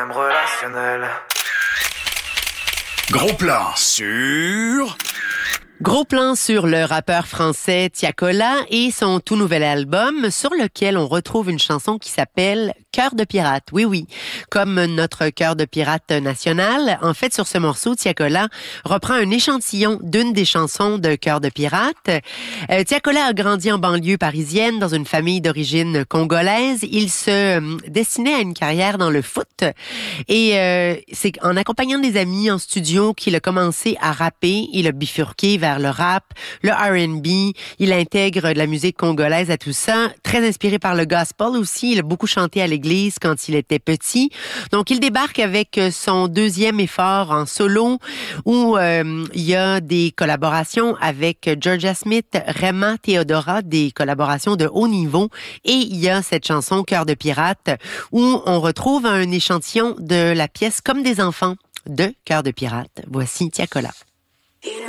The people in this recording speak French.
problème relationnel. Gros plan sur... Gros plan sur le rappeur français Tiakola et son tout nouvel album sur lequel on retrouve une chanson qui s'appelle Cœur de pirate. Oui, oui, comme notre Cœur de pirate national. En fait, sur ce morceau, Tiakola reprend un échantillon d'une des chansons de Cœur de pirate. Tiakola a grandi en banlieue parisienne dans une famille d'origine congolaise. Il se destinait à une carrière dans le foot et c'est en accompagnant des amis en studio qu'il a commencé à rapper. Il a bifurqué vers le rap, le R&B. Il intègre de la musique congolaise à tout ça. Très inspiré par le gospel aussi. Il a beaucoup chanté à l'église quand il était petit. Donc, il débarque avec son deuxième effort en solo où il y a des collaborations avec Georgia Smith, Rema Theodora, des collaborations de haut niveau. Et il y a cette chanson Cœur de pirate où on retrouve un échantillon de la pièce Comme des enfants de Cœur de pirate. Voici Tiakola. Il